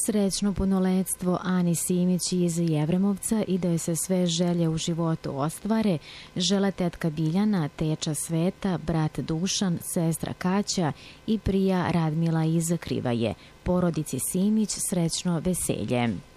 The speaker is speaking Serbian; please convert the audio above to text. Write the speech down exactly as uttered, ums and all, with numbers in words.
Srećno punoletstvo Ani Simić iz Jevremovca i da se sve želje u životu ostvare, žele tetka Biljana, teča Sveta, brat Dušan, sestra Kaća i prija Radmila iz Krivaje. Porodici Simić srećno veselje.